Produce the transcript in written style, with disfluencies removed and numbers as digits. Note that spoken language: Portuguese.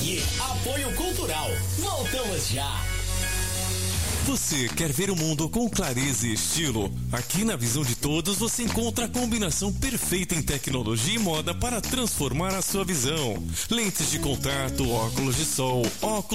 CRI, Apoio Cultural. Voltamos já. Você quer ver o mundo com clareza e estilo? Aqui na Visão de Todos você encontra a combinação perfeita em tecnologia e moda para transformar a sua visão. Lentes de contato, óculos de sol, óculos